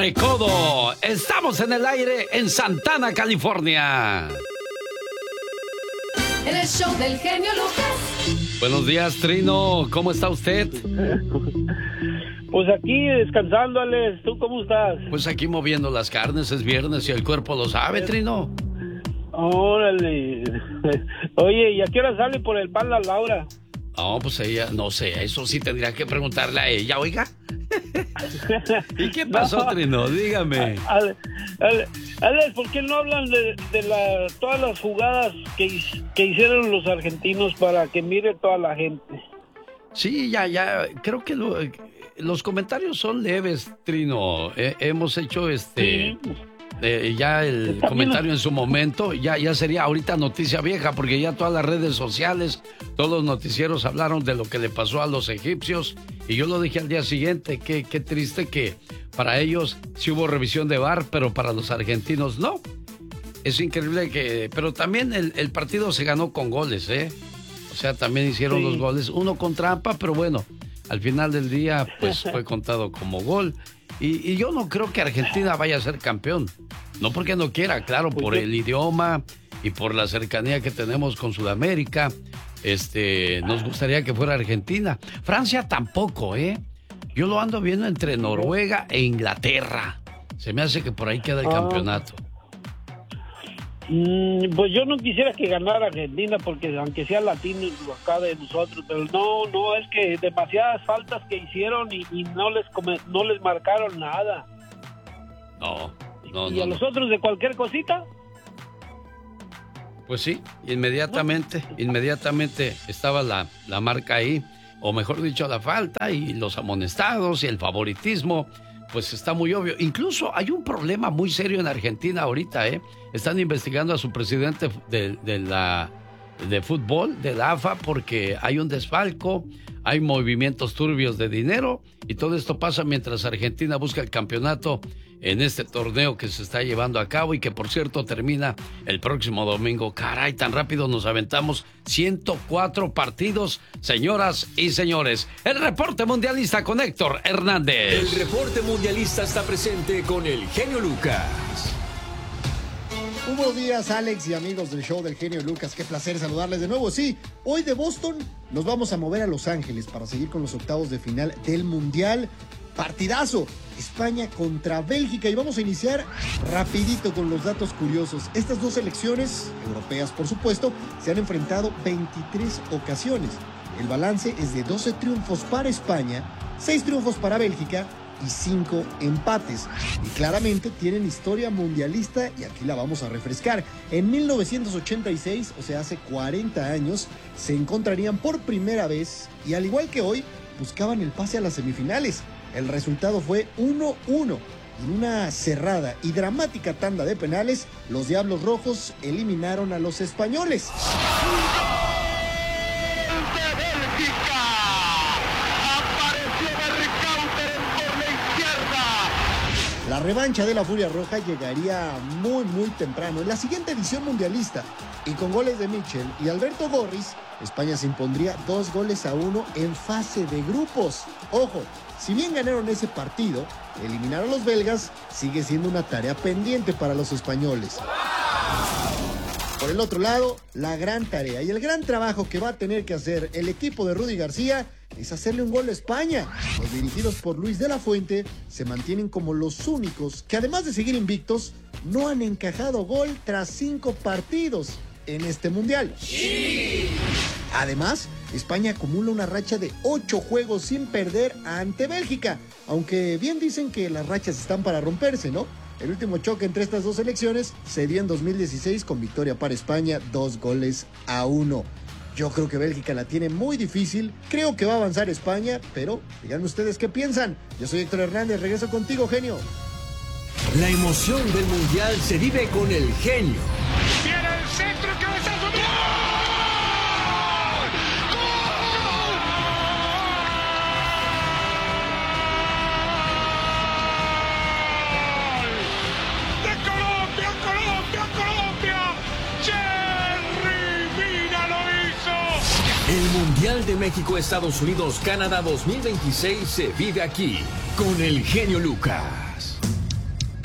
Recodo. Estamos en el aire en Santana, California. En el show del genio Lucas. Buenos días, Trino. ¿Cómo está usted? Pues aquí descansando, Alex. ¿Tú cómo estás? Pues aquí moviendo las carnes, es viernes y el cuerpo lo sabe, Trino. Órale. Oye, ¿y a qué hora sale por el pan la Laura? No, pues ella, no sé, eso sí tendría que preguntarle a ella, oiga. ¿Y qué pasó, Trino? Dígame. Alex, ¿por qué no hablan de todas las jugadas que hicieron los argentinos para que mire toda la gente? Sí, ya, creo que los comentarios son leves, Trino. Hemos hecho Sí. ya el comentario en su momento, ya sería ahorita noticia vieja, porque ya todas las redes sociales, todos los noticieros hablaron de lo que le pasó a los egipcios, y yo lo dije al día siguiente, qué triste que para ellos sí hubo revisión de VAR, pero para los argentinos no. Es increíble pero también el partido se ganó con goles, o sea, también hicieron los goles, uno con trampa, pero bueno, al final del día pues fue contado como gol. Y yo no creo que Argentina vaya a ser campeón. No porque no quiera, claro, por el idioma y por la cercanía que tenemos con Sudamérica. Nos gustaría que fuera Argentina. Francia tampoco, Yo lo ando viendo entre Noruega e Inglaterra. Se me hace que por ahí queda el campeonato. Pues yo no quisiera que ganara Argentina, porque aunque sea latino acá de nosotros, pero no, es que demasiadas faltas que hicieron y no les marcaron nada. No. ¿Y a los otros de cualquier cosita? Pues sí, inmediatamente estaba la marca ahí, o mejor dicho, la falta y los amonestados y el favoritismo. Pues está muy obvio. Incluso hay un problema muy serio en Argentina ahorita, Están investigando a su presidente de fútbol, de la AFA, porque hay un desfalco, hay movimientos turbios de dinero, y todo esto pasa mientras Argentina busca el campeonato en este torneo que se está llevando a cabo y que, por cierto, termina el próximo domingo. Caray, tan rápido nos aventamos 104 partidos, señoras y señores. El reporte mundialista con Héctor Hernández. El reporte mundialista está presente con el genio Lucas. Buenos días, Alex y amigos del show del genio Lucas. Qué placer saludarles de nuevo. Sí, hoy de Boston nos vamos a mover a Los Ángeles para seguir con los octavos de final del Mundial. Partidazo, España contra Bélgica, y vamos a iniciar rapidito con los datos curiosos. Estas dos selecciones, europeas por supuesto, se han enfrentado 23 ocasiones. El balance es de 12 triunfos para España, 6 triunfos para Bélgica y 5 empates. Y claramente tienen historia mundialista, y aquí la vamos a refrescar. En 1986, o sea, hace 40 años, se encontrarían por primera vez, y al igual que hoy, buscaban el pase a las semifinales. El resultado fue 1-1. En una cerrada y dramática tanda de penales, los Diablos Rojos eliminaron a los españoles. La revancha de la Furia Roja llegaría muy temprano en la siguiente edición mundialista, y con goles de Michel y Alberto Gorris, España se impondría 2-1 en fase de grupos. Ojo, si bien ganaron ese partido, eliminar a los belgas sigue siendo una tarea pendiente para los españoles. Por el otro lado, la gran tarea y el gran trabajo que va a tener que hacer el equipo de Rudy García es hacerle un gol a España. Los dirigidos por Luis de la Fuente se mantienen como los únicos que, además de seguir invictos, no han encajado gol tras 5 partidos en este mundial. ¡Sí! Además, España acumula una racha de 8 juegos sin perder ante Bélgica, aunque bien dicen que las rachas están para romperse, ¿no? El último choque entre estas dos selecciones se dio en 2016 con victoria para España, 2-1. Yo creo que Bélgica la tiene muy difícil, creo que va a avanzar España, pero díganme ustedes qué piensan. Yo soy Héctor Hernández, regreso contigo, genio. La emoción del Mundial se vive con el genio. ¡Viene el centro, cabezazo! ¡Gol! El Mundial de México, Estados Unidos, Canadá 2026 se vive aquí con el genio Lucas.